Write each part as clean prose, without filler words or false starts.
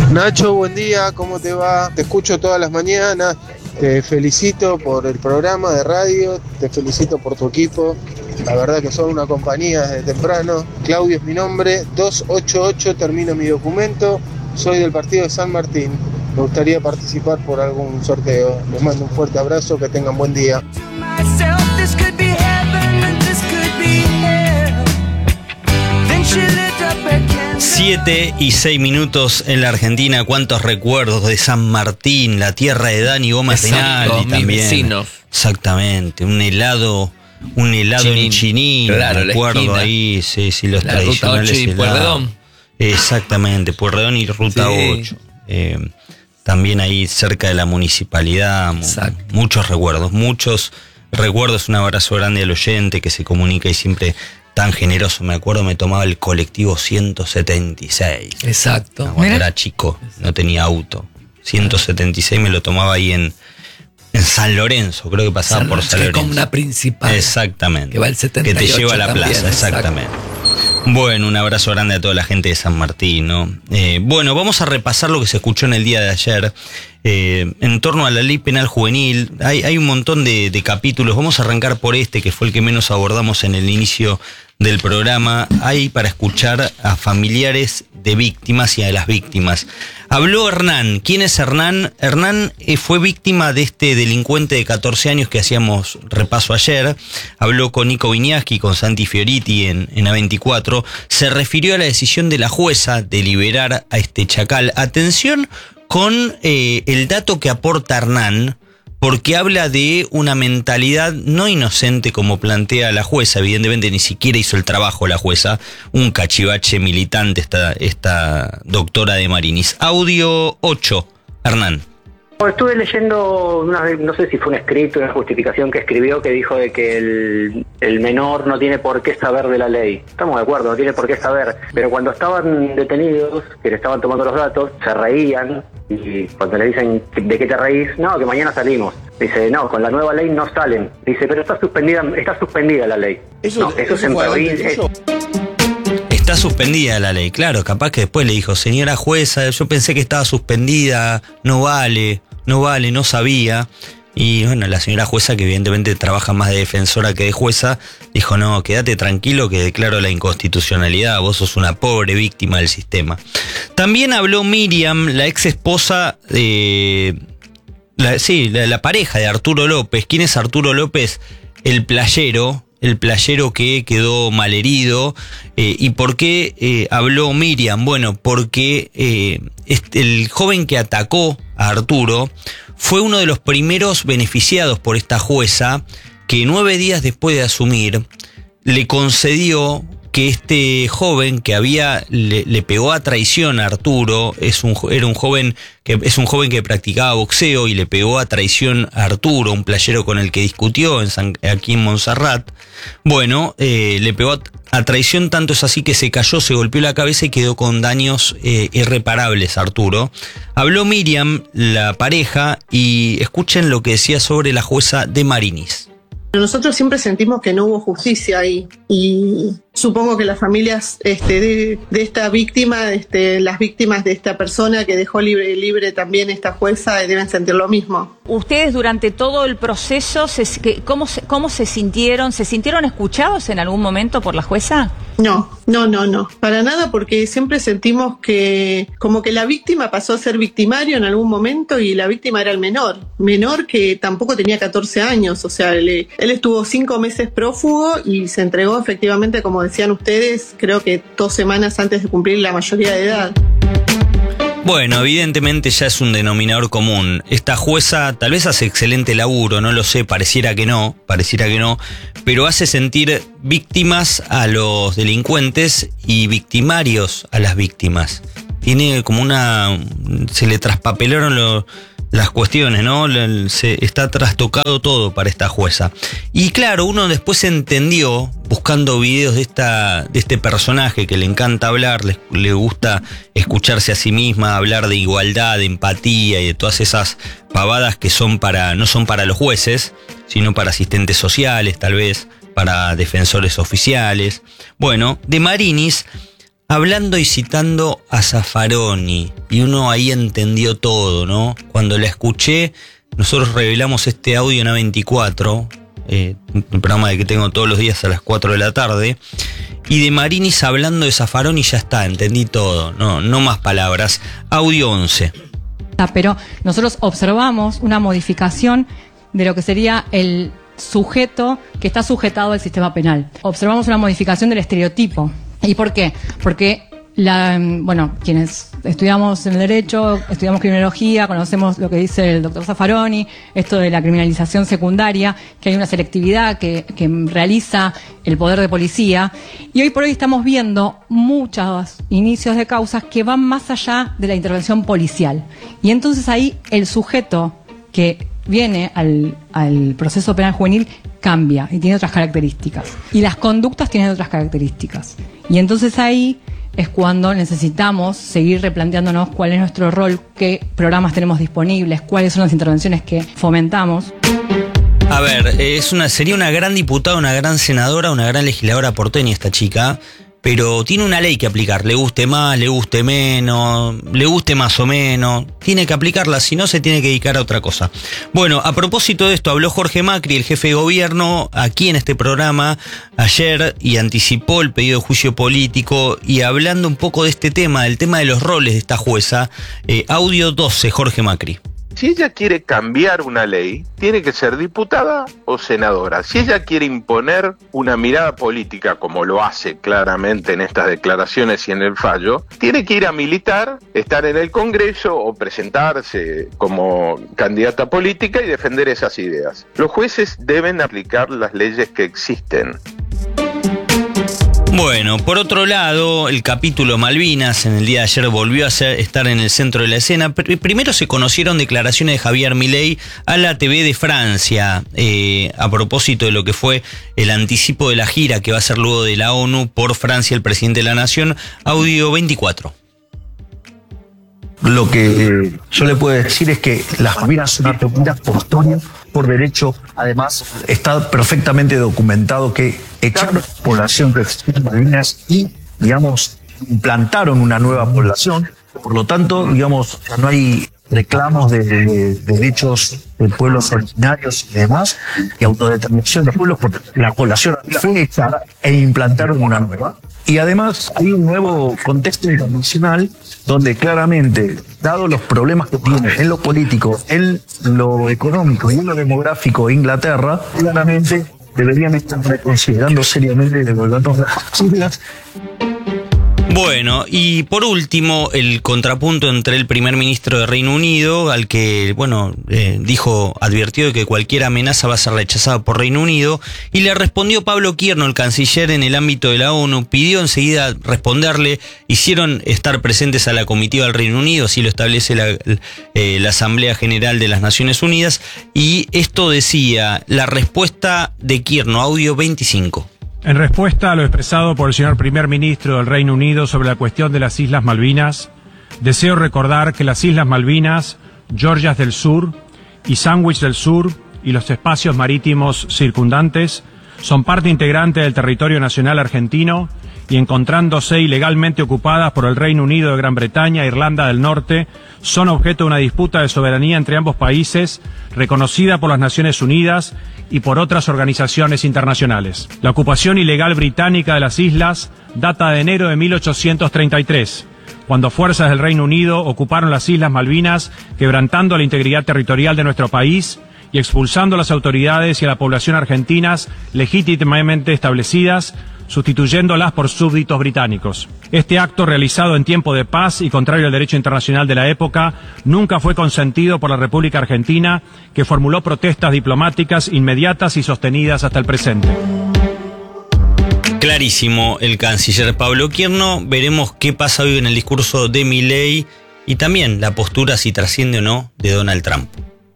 Nacho, buen día, ¿cómo te va? Te escucho todas las mañanas, te felicito por el programa de radio, te felicito por tu equipo, la verdad que son una compañía desde temprano. Claudio es mi nombre, 288 termino mi documento, soy del partido de San Martín, me gustaría participar por algún sorteo. Les mando un fuerte abrazo, que tengan buen día. 7:06 en la Argentina. Cuántos recuerdos de San Martín, la tierra de Dani Gómez Rinaldi también. Vecino. Exactamente, un helado en Chinín, claro, recuerdo ahí, sí, los la tradicionales Ruta 8 y Pueyrredón. Exactamente, Pueyrredón y Ruta 8. También ahí cerca de la municipalidad. Muchos recuerdos. Un abrazo grande al oyente que se comunica y siempre tan generoso. Me acuerdo, me tomaba el colectivo 176. Exacto. Cuando era chico, no tenía auto. 176 me lo tomaba ahí en San Lorenzo, creo que pasaba por San Lorenzo. Como una principal. Exactamente. Que va el 78 que te lleva a la también, plaza, exactamente. Bueno, un abrazo grande a toda la gente de San Martín, ¿no? Bueno, vamos a repasar lo que se escuchó en el día de ayer. En torno a la ley penal juvenil, hay un montón de capítulos. Vamos a arrancar por este, que fue el que menos abordamos en el inicio del programa. Hay para escuchar a familiares de víctimas y a las víctimas. Habló Hernán. ¿Quién es Hernán? Hernán fue víctima de este delincuente de 14 años que hacíamos repaso ayer. Habló con Nico Viñaski, con Santi Fioriti en A24. Se refirió a la decisión de la jueza de liberar a este chacal. Atención con el dato que aporta Hernán, porque habla de una mentalidad no inocente como plantea la jueza. Evidentemente ni siquiera hizo el trabajo la jueza, un cachivache militante esta doctora de Marinis. Audio 8, Hernán. Estuve leyendo, no sé si fue un escrito, una justificación que escribió que dijo de que el menor no tiene por qué saber de la ley. Estamos de acuerdo, no tiene por qué saber. Pero cuando estaban detenidos, que le estaban tomando los datos, se reían. Y cuando le dicen, ¿de qué te reís? No, que mañana salimos. Dice, no, con la nueva ley no salen. Dice, pero está suspendida la ley. Eso es en provincia. Está suspendida la ley, claro, capaz que después le dijo, señora jueza, yo pensé que estaba suspendida, no vale, no sabía. Y bueno, la señora jueza, que evidentemente trabaja más de defensora que de jueza, dijo, no, quédate tranquilo que declaro la inconstitucionalidad, vos sos una pobre víctima del sistema. También habló Miriam, la ex esposa de... la pareja de Arturo López. ¿Quién es Arturo López? El playero que quedó malherido. ¿Y por qué habló Miriam? Bueno, porque el joven que atacó a Arturo fue uno de los primeros beneficiados por esta jueza, que 9 días después de asumir le concedió que este joven que le pegó a traición a Arturo, es un joven que practicaba boxeo y le pegó a traición a Arturo, un playero con el que discutió aquí en Montserrat. Bueno, le pegó a traición, tanto es así que se cayó, se golpeó la cabeza y quedó con daños irreparables Arturo. Habló Miriam, la pareja, y escuchen lo que decía sobre la jueza de Marinis. Nosotros siempre sentimos que no hubo justicia ahí, y supongo que las familias de esta víctima, las víctimas de esta persona que dejó libre también esta jueza, deben sentir lo mismo. ¿Ustedes durante todo el proceso, cómo se sintieron? ¿Se sintieron escuchados en algún momento por la jueza? No, para nada, porque siempre sentimos que como que la víctima pasó a ser victimario en algún momento, y la víctima era el menor que tampoco tenía 14 años, o sea, él estuvo 5 meses prófugo y se entregó efectivamente, como decían ustedes, creo que 2 semanas antes de cumplir la mayoría de edad. Bueno, evidentemente ya es un denominador común. Esta jueza tal vez hace excelente laburo, no lo sé, pareciera que no, pero hace sentir víctimas a los delincuentes y victimarios a las víctimas. Tiene como se le traspapelaron las cuestiones, ¿no? Está trastocado todo para esta jueza. Y claro, uno después entendió, buscando videos de este personaje que le encanta hablar, le gusta escucharse a sí misma, hablar de igualdad, de empatía y de todas esas pavadas que no son para los jueces, sino para asistentes sociales, tal vez, para defensores oficiales. Bueno, de Marinis hablando y citando a Zaffaroni, y uno ahí entendió todo, ¿no? Cuando la escuché, nosotros revelamos este audio en A24, un programa que tengo todos los días a las 4 de la tarde, y de Marinis hablando de Zaffaroni ya está, entendí todo, no más palabras. Audio 11. Pero nosotros observamos una modificación de lo que sería el sujeto que está sujetado al sistema penal. Observamos una modificación del estereotipo. ¿Y por qué? Porque quienes estudiamos en el derecho, estudiamos criminología, conocemos lo que dice el doctor Zaffaroni, esto de la criminalización secundaria, que hay una selectividad que realiza el poder de policía, y hoy por hoy estamos viendo muchos inicios de causas que van más allá de la intervención policial. Y entonces ahí el sujeto que viene al proceso penal juvenil cambia y tiene otras características. Y las conductas tienen otras características. Y entonces ahí es cuando necesitamos seguir replanteándonos cuál es nuestro rol, qué programas tenemos disponibles, cuáles son las intervenciones que fomentamos. A ver, sería una gran diputada, una gran senadora, una gran legisladora porteña esta chica, pero tiene una ley que aplicar, le guste más, le guste menos, le guste más o menos, tiene que aplicarla, si no se tiene que dedicar a otra cosa. Bueno, a propósito de esto, habló Jorge Macri, el jefe de gobierno, aquí en este programa ayer, y anticipó el pedido de juicio político, y hablando un poco de este tema, del tema de los roles de esta jueza, audio 12, Jorge Macri. Si ella quiere cambiar una ley, tiene que ser diputada o senadora. Si ella quiere imponer una mirada política, como lo hace claramente en estas declaraciones y en el fallo, tiene que ir a militar, estar en el Congreso o presentarse como candidata política y defender esas ideas. Los jueces deben aplicar las leyes que existen. Bueno, por otro lado, el capítulo Malvinas en el día de ayer volvió a estar en el centro de la escena. Primero se conocieron declaraciones de Javier Milei a la TV de Francia, a propósito de lo que fue el anticipo de la gira que va a hacer luego de la ONU por Francia el presidente de la Nación. Audio 24. Lo que yo le puedo decir es que las Malvinas son argentinas por historia, por derecho. Además, está perfectamente documentado que echaron población de Malvinas y, digamos, implantaron una nueva población. Por lo tanto, digamos, no hay reclamos de derechos de pueblos originarios y demás, y autodeterminación de pueblos, porque la población fue hecha e implantaron una nueva. Y además hay un nuevo contexto internacional donde claramente, dado los problemas que tiene en lo político, en lo económico y en lo demográfico Inglaterra, claramente deberían estar reconsiderando seriamente devolvernos las islas. Bueno, y por último, el contrapunto entre el primer ministro de Reino Unido, al que, advirtió de que cualquier amenaza va a ser rechazada por Reino Unido, y le respondió Pablo Kierno, el canciller en el ámbito de la ONU, pidió enseguida responderle, hicieron estar presentes a la comitiva del Reino Unido, así lo establece la Asamblea General de las Naciones Unidas, y esto decía la respuesta de Kierno, audio 25. En respuesta a lo expresado por el señor primer ministro del Reino Unido sobre la cuestión de las Islas Malvinas, deseo recordar que las Islas Malvinas, Georgias del Sur y Sandwich del Sur y los espacios marítimos circundantes son parte integrante del territorio nacional argentino y, encontrándose ilegalmente ocupadas por el Reino Unido de Gran Bretaña e Irlanda del Norte, son objeto de una disputa de soberanía entre ambos países, reconocida por las Naciones Unidas y por otras organizaciones internacionales. La ocupación ilegal británica de las islas data de enero de 1833, cuando fuerzas del Reino Unido ocuparon las Islas Malvinas, quebrantando la integridad territorial de nuestro país y expulsando a las autoridades y a la población argentinas legítimamente establecidas, sustituyéndolas por súbditos británicos. Este acto, realizado en tiempo de paz y contrario al derecho internacional de la época, nunca fue consentido por la República Argentina, que formuló protestas diplomáticas inmediatas y sostenidas hasta el presente. Clarísimo el canciller Pablo Kierno. Veremos qué pasa hoy en el discurso de Milei y también la postura, si trasciende o no, de Donald Trump.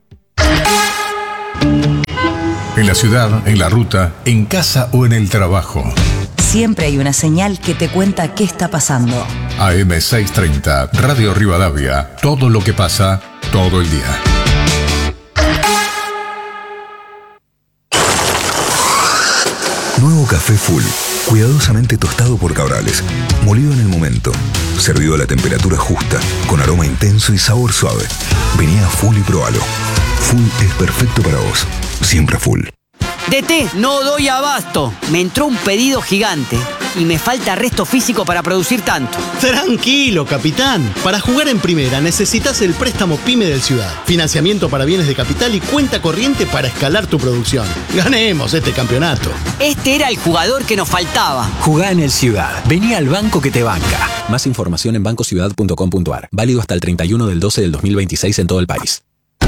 En la ciudad, en la ruta, en casa o en el trabajo. Siempre hay una señal que te cuenta qué está pasando. AM630, Radio Rivadavia. Todo lo que pasa, todo el día. Nuevo café Full, cuidadosamente tostado por Cabrales, molido en el momento, servido a la temperatura justa, con aroma intenso y sabor suave. Vení a Full y probalo. Full es perfecto para vos, siempre Full. DT, no doy abasto. Me entró un pedido gigante y me falta resto físico para producir tanto. Tranquilo, capitán. Para jugar en primera necesitas el préstamo PYME del Ciudad. Financiamiento para bienes de capital y cuenta corriente para escalar tu producción. Ganemos este campeonato. Este era el jugador que nos faltaba. Jugá en el Ciudad. Vení al banco que te banca. Más información en bancociudad.com.ar. Válido hasta el 31 del 12 del 2026 en todo el país.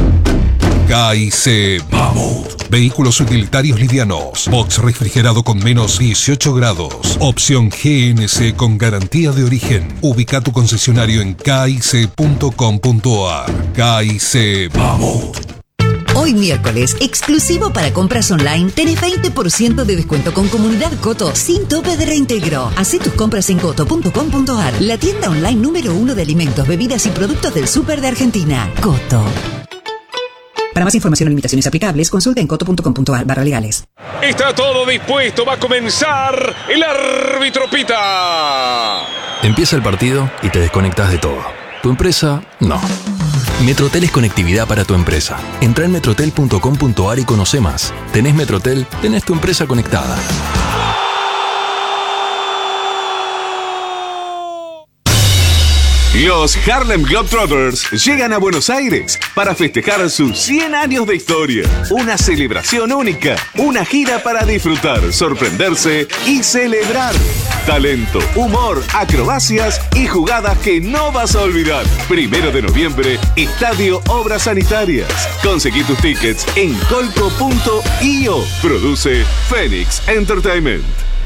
KIC Mammoth. Vehículos utilitarios livianos. Box refrigerado con menos 18 grados. Opción GNC con garantía de origen. Ubica tu concesionario en kic.com.ar. KIC Mammoth. Hoy miércoles, exclusivo para compras online, tenés 20% de descuento con Comunidad Coto sin tope de reintegro. Hacé tus compras en coto.com.ar, la tienda online número 1 de alimentos, bebidas y productos del súper de Argentina. Coto. Para más información o limitaciones aplicables, consulta en coto.com.ar/legales. Está todo dispuesto, va a comenzar el árbitro pita. Empieza el partido y te desconectas de todo. ¿Tu empresa? No. Metrotel es conectividad para tu empresa. Entra en metrotel.com.ar y conoce más. ¿Tenés Metrotel? Tenés tu empresa conectada. Los Harlem Globetrotters llegan a Buenos Aires para festejar sus 100 años de historia. Una celebración única, una gira para disfrutar, sorprenderse y celebrar. Talento, humor, acrobacias y jugadas que no vas a olvidar. 1 de noviembre, Estadio Obras Sanitarias. Conseguí tus tickets en colco.io. Produce Phoenix Entertainment.